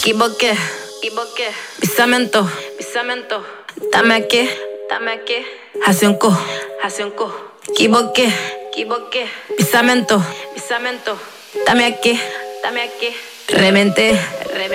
equivoqué, pisamento, dame aquí, hace un co, equivoqué, pisamento, dame aquí, reventé.